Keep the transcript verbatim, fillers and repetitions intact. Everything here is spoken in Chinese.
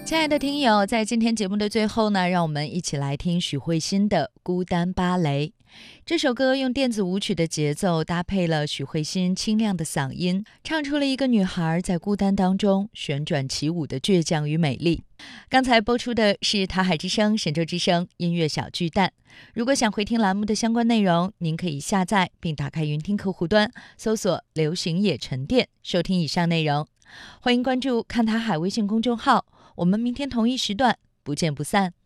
亲爱的听友，在今天节目的最后呢，让我们一起来听许慧欣的《孤单芭蕾》。这首歌用电子舞曲的节奏搭配了许慧欣清亮的嗓音，唱出了一个女孩在孤单当中旋转起舞的倔强与美丽。刚才播出的是塔海之声、神州之声音乐小巨蛋。如果想回听栏目的相关内容，您可以下载并打开云听客户端，搜索流行野沉淀，收听以上内容。欢迎关注看塔海微信公众号，我们明天同一时段不见不散。